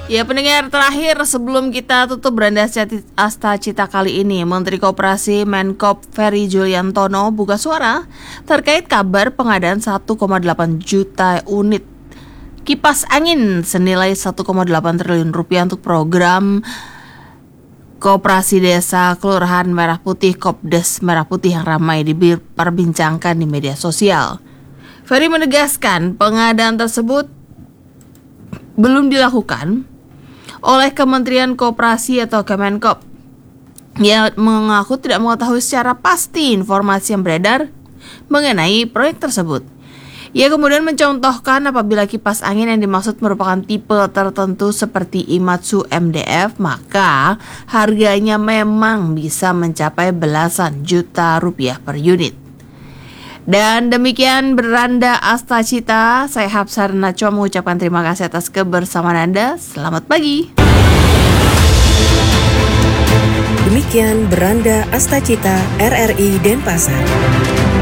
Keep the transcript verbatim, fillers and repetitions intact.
Ya pendengar, terakhir sebelum kita tutup Beranda Asta Cita kali ini, Menteri Koperasi Menkop Ferry Juliantono buka suara terkait kabar pengadaan satu koma delapan juta unit kipas angin senilai satu koma delapan triliun rupiah untuk program Koperasi Desa Kelurahan Merah Putih Kopdes Merah Putih yang ramai diperbincangkan di media sosial. Ferry menegaskan pengadaan tersebut belum dilakukan oleh Kementerian Koperasi atau Kemenkop. Ia mengaku tidak mengetahui secara pasti informasi yang beredar mengenai proyek tersebut. Ia kemudian mencontohkan apabila kipas angin yang dimaksud merupakan tipe tertentu seperti Imatsu M D F, maka harganya memang bisa mencapai belasan juta rupiah per unit. Dan demikian Beranda Asta Cita, saya Hapsar Nachwa mengucapkan terima kasih atas kebersamaan Anda. Selamat pagi. Demikian Beranda Asta Cita R R I Denpasar.